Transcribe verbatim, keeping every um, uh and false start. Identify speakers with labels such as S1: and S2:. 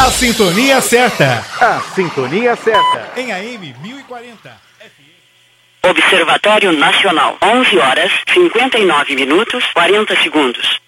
S1: A sintonia certa.
S2: A sintonia certa.
S1: Em A M mil e quarenta.
S3: Observatório Nacional. onze horas, cinquenta e nove minutos, quarenta segundos.